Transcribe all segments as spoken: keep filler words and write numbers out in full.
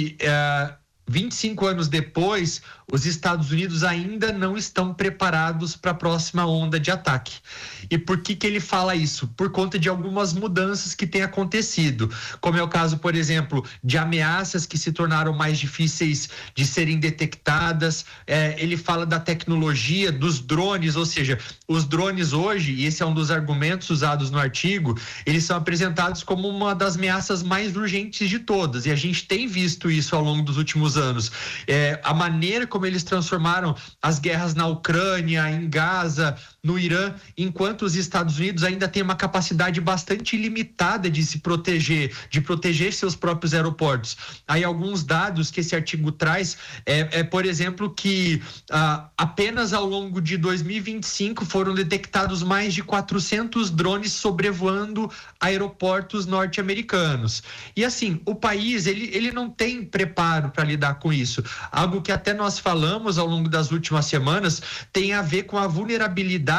que uh, vinte e cinco anos depois, os Estados Unidos ainda não estão preparados para a próxima onda de ataque. E por que que ele fala isso? Por conta de algumas mudanças que têm acontecido, como é o caso, por exemplo, de ameaças que se tornaram mais difíceis de serem detectadas. É, ele fala da tecnologia, dos drones, ou seja, os drones hoje, e esse é um dos argumentos usados no artigo, eles são apresentados como uma das ameaças mais urgentes de todas, e a gente tem visto isso ao longo dos últimos anos. É, a maneira como eles transformaram as guerras na Ucrânia, em Gaza, no Irã, enquanto os Estados Unidos ainda têm uma capacidade bastante limitada de se proteger, de proteger seus próprios aeroportos. Aí alguns dados que esse artigo traz é, é por exemplo, que ah, apenas ao longo de dois mil e vinte e cinco foram detectados mais de quatrocentos drones sobrevoando aeroportos norte-americanos. E assim, o país, ele, ele não tem preparo para lidar com isso. Algo que até nós falamos ao longo das últimas semanas tem a ver com a vulnerabilidade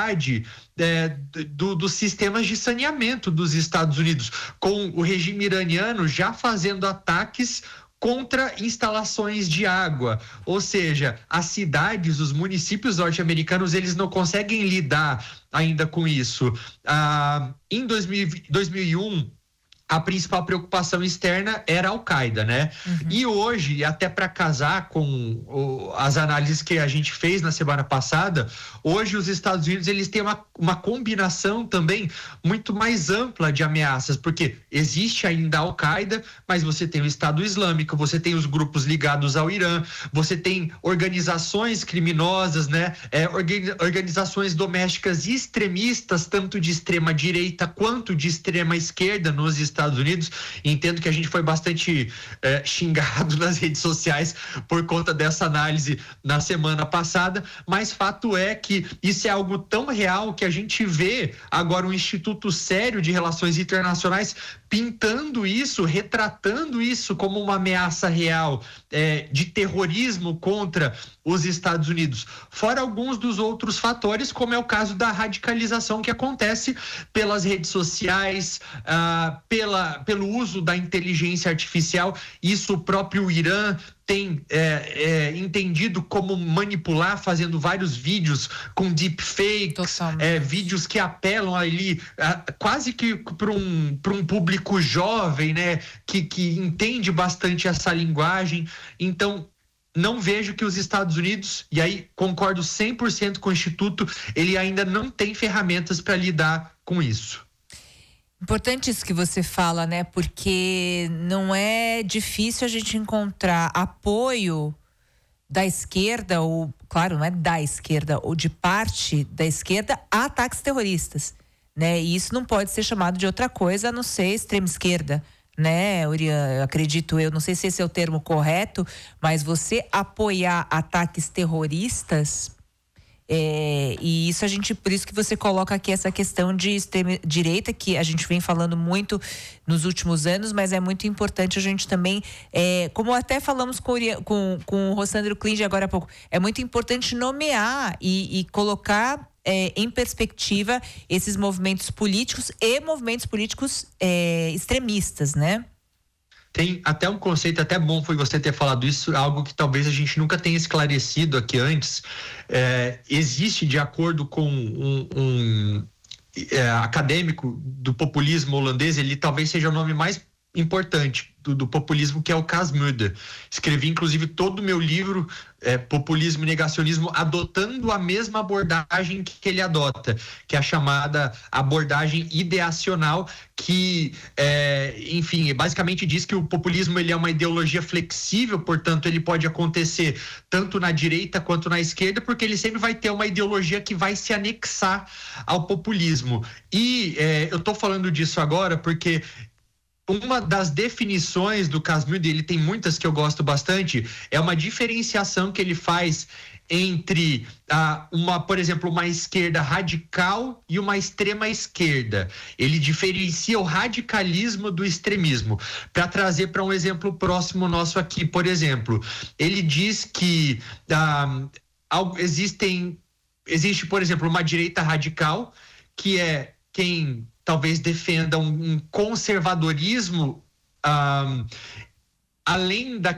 É, do, dos sistemas de saneamento dos Estados Unidos, com o regime iraniano já fazendo ataques contra instalações de água, ou seja, as cidades, os municípios norte-americanos, eles não conseguem lidar ainda com isso. Ah, em dois mil, dois mil e um, a principal preocupação externa era a Al-Qaeda, né? Uhum. E hoje, até para casar com o, as análises que a gente fez na semana passada, hoje os Estados Unidos, eles têm uma, uma combinação também muito mais ampla de ameaças, porque existe ainda a Al-Qaeda, mas você tem o Estado Islâmico, você tem os grupos ligados ao Irã, você tem organizações criminosas, né? É, organizações domésticas extremistas, tanto de extrema direita quanto de extrema esquerda nos Estados Estados Unidos. Entendo que a gente foi bastante é, xingado nas redes sociais por conta dessa análise na semana passada, mas fato é que isso é algo tão real que a gente vê agora um Instituto Sério de Relações Internacionais pintando isso, retratando isso como uma ameaça real é, de terrorismo contra os Estados Unidos. Fora alguns dos outros fatores, como é o caso da radicalização que acontece pelas redes sociais, ah, pela, pelo uso da inteligência artificial. Isso o próprio Irã tem é, é, entendido como manipular, fazendo vários vídeos com deepfakes, é, vídeos que apelam ali a, quase que para um, para um público jovem, né, que, que entende bastante essa linguagem. Então, não vejo que os Estados Unidos, e aí concordo cem por cento com o Instituto, ele ainda não tem ferramentas para lidar com isso. Importante isso que você fala, né? Porque não é difícil a gente encontrar apoio da esquerda, ou, claro, não é da esquerda, ou de parte da esquerda a ataques terroristas, né? E isso não pode ser chamado de outra coisa a não ser extrema esquerda, né, Urian? Acredito eu, não sei se esse é o termo correto, mas você apoiar ataques terroristas... É, e isso a gente, por isso que você coloca aqui essa questão de extrema direita, que a gente vem falando muito nos últimos anos, mas é muito importante a gente também, é, como até falamos com, com, com o Rossandro Klinge agora há pouco, é muito importante nomear e, e colocar é, em perspectiva esses movimentos políticos e movimentos políticos é, extremistas, né? Tem até um conceito até bom foi você ter falado isso, algo que talvez a gente nunca tenha esclarecido aqui antes. É, existe, de acordo com um, um é, acadêmico do populismo holandês, ele talvez seja o nome mais importante do, do populismo, que é o Cas Mudde. Escrevi inclusive todo o meu livro, é, Populismo e Negacionismo, adotando a mesma abordagem que ele adota, que é a chamada abordagem ideacional, que é, enfim, basicamente diz que o populismo ele é uma ideologia flexível, portanto ele pode acontecer tanto na direita quanto na esquerda, porque ele sempre vai ter uma ideologia que vai se anexar ao populismo. E é, eu tô falando disso agora porque uma das definições do Cas Mudde, ele tem muitas que eu gosto bastante, é uma diferenciação que ele faz entre ah, uma, por exemplo, uma esquerda radical e uma extrema esquerda. Ele diferencia o radicalismo do extremismo. Para trazer para um exemplo próximo nosso aqui, por exemplo, ele diz que ah, existem, existe, por exemplo, uma direita radical, que é quem talvez defenda um, um conservadorismo um, além da